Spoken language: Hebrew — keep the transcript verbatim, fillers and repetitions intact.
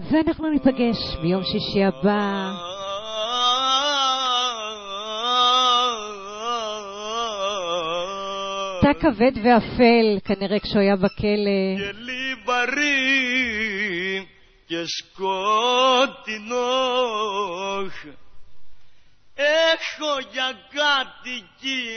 ואנחנו ניפגש ביום שישי הבא. תא כבד ואפל, כנראה כשהוא היה בכלא. גלי בריא כסקוטינוך, έχω για κάτι